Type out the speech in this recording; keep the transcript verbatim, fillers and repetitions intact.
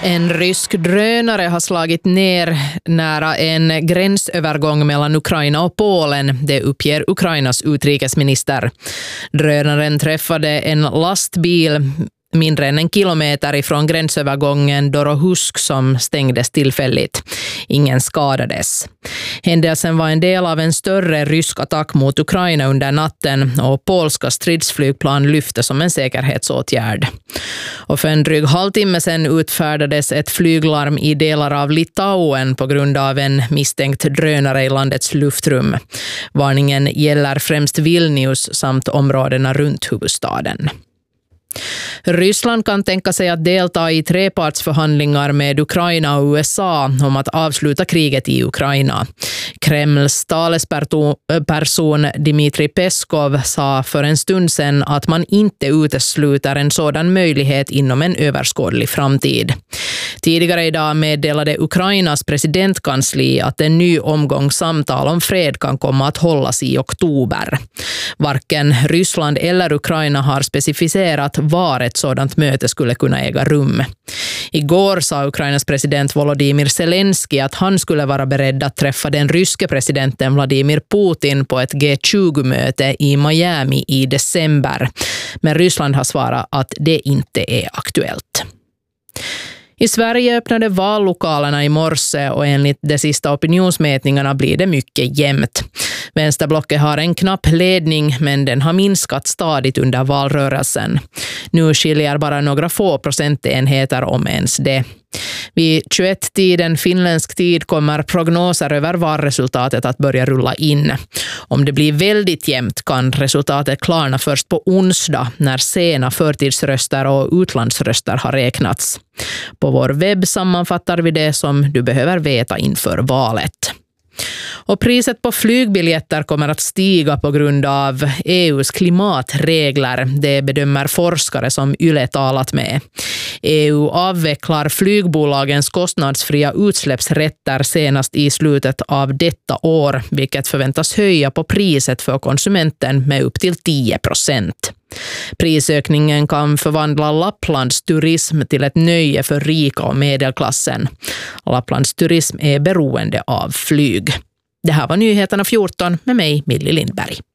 En rysk drönare har slagit ner nära en gränsövergång mellan Ukraina och Polen, det uppger Ukrainas utrikesminister. Drönaren träffade en lastbil mindre än en kilometer ifrån gränsövergången Dorohusk som stängdes tillfälligt. Ingen skadades. Händelsen var en del av en större rysk attack mot Ukraina under natten och polska stridsflygplan lyfte som en säkerhetsåtgärd. Och för en dryg halvtimme sedan utfärdades ett flyglarm i delar av Litauen på grund av en misstänkt drönare i landets luftrum. Varningen gäller främst Vilnius samt områdena runt huvudstaden. Ryssland kan tänka sig att delta i trepartsförhandlingar med Ukraina och U S A om att avsluta kriget i Ukraina. Kremls talesperson Dmitry Peskov sa för en stund sedan att man inte utesluter en sådan möjlighet inom en överskådlig framtid. Tidigare idag meddelade Ukrainas presidentkansli att en ny omgång samtal om fred kan komma att hållas i oktober. Varken Ryssland eller Ukraina har specificerat var ett sådant möte skulle kunna äga rum. Igår sa Ukrainas president Volodymyr Zelensky att han skulle vara beredd att träffa den ryske presidenten Vladimir Putin på ett G tjugo-möte i Miami i december. Men Ryssland har svarat att det inte är aktuellt. I Sverige öppnade vallokalerna i morse och enligt de sista opinionsmätningarna blir det mycket jämnt. Vänsterblocket har en knapp ledning men den har minskat stadigt under valrörelsen. Nu skiljer bara några få procentenheter om ens det. Vid tjugoett-tiden finländsk tid kommer prognoser över valresultatet att börja rulla in. Om det blir väldigt jämnt kan resultatet klarna först på onsdag när sena förtidsröster och utlandsröster har räknats. På vår webb sammanfattar vi det som du behöver veta inför valet. Och priset på flygbiljetter kommer att stiga på grund av E U:s klimatregler, det bedömer forskare som Yle talat med. E U avvecklar flygbolagens kostnadsfria utsläppsrätter senast i slutet av detta år, vilket förväntas höja på priset för konsumenten med upp till tio procent. Prisökningen kan förvandla Lapplands turism till ett nöje för rika och medelklassen. Lapplands turism är beroende av flyg. Det här var Nyheterna fjorton med mig, Millie Lindberg.